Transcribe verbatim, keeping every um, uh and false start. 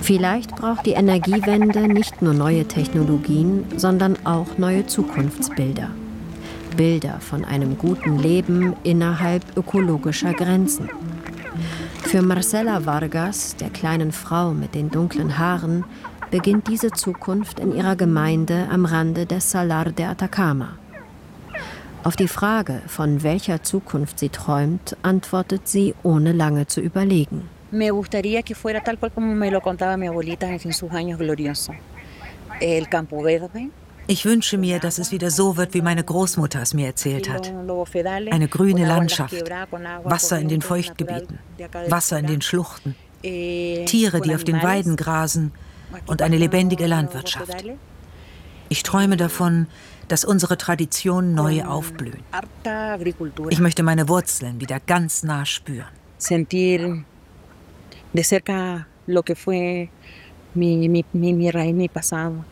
Vielleicht braucht die Energiewende nicht nur neue Technologien, sondern auch neue Zukunftsbilder. Bilder von einem guten Leben innerhalb ökologischer Grenzen. Für Marcela Vargas, der kleinen Frau mit den dunklen Haaren, beginnt diese Zukunft in ihrer Gemeinde am Rande des Salar de Atacama. Auf die Frage, von welcher Zukunft sie träumt, antwortet sie, ohne lange zu überlegen. Me gustaría que fuera tal cual como me lo contaba mi abuelita en sus años gloriosos. El campo verde. Ich wünsche mir, dass es wieder so wird, wie meine Großmutter es mir erzählt hat. Eine grüne Landschaft, Wasser in den Feuchtgebieten, Wasser in den Schluchten, Tiere, die auf den Weiden grasen und eine lebendige Landwirtschaft. Ich träume davon, dass unsere Traditionen neu aufblühen. Ich möchte meine Wurzeln wieder ganz nah spüren. Sentir de cerca lo que fue mi, mi, mi, mi raíz, mi pasado.